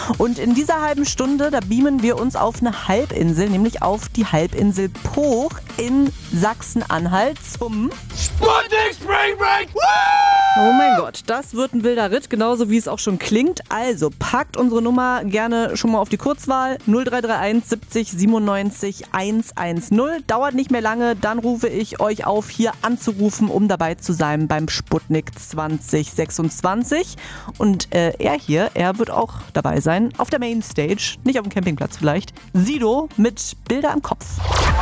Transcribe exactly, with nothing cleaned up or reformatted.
Und in dieser halben Stunde, da beamen wir uns auf eine Halbinsel, nämlich auf die Halbinsel Pooch in Sachsen-Anhalt zum Sputnik Spring Break! Oh mein Gott, das wird ein wilder Ritt, genauso wie es auch schon klingt. Also packt unsere Nummer gerne schon mal auf die Kurzwahl null drei drei eins siebzig siebenundneunzig hundertzehn. Dauert nicht mehr lange, dann rufe ich euch auf, hier anzurufen, um dabei zu sein beim Sputnik zwanzig sechsundzwanzig. Und äh, er hier, er wird auch dabei sein, auf der Mainstage, nicht auf dem Campingplatz vielleicht. Sido mit Bilder im Kopf.